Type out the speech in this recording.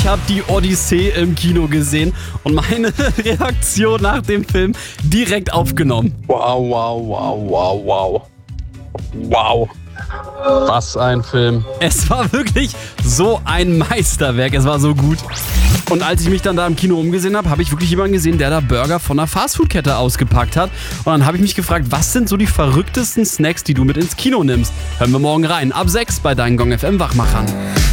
Ich habe die Odyssee im Kino gesehen und meine Reaktion nach dem Film direkt aufgenommen. Wow. Was ein Film. Es war wirklich so ein Meisterwerk, es war so gut. Und als ich mich dann da im Kino umgesehen habe, habe ich wirklich jemanden gesehen, der da Burger von einer Fastfood-Kette ausgepackt hat. Und dann habe ich mich gefragt, was sind so die verrücktesten Snacks, die du mit ins Kino nimmst? Hören wir morgen rein, ab 6 bei deinen Gong FM Wachmachern.